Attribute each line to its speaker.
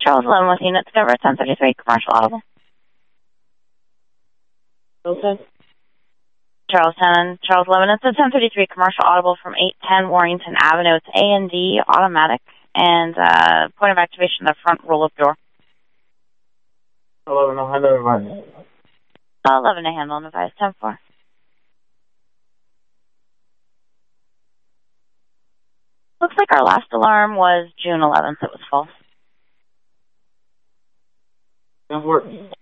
Speaker 1: Charles 11 with unit discover 1033 commercial audible.
Speaker 2: Okay.
Speaker 1: Charles 10, Charles 11, it's a 1033 commercial audible from 810 Warrington Avenue. It's A&D automatic and point of activation, the front roll-up door.
Speaker 2: 11, I'll handle it.
Speaker 1: 11 to handle and advise 10-4. Looks like our last alarm was June 11th. It was false.
Speaker 2: 10-4.